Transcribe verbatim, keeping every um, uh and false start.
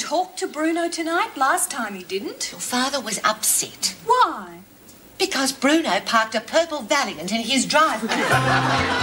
talk to Bruno tonight? Last time he didn't. Your father was upset. Why? Because Bruno parked a purple Valiant in his driveway.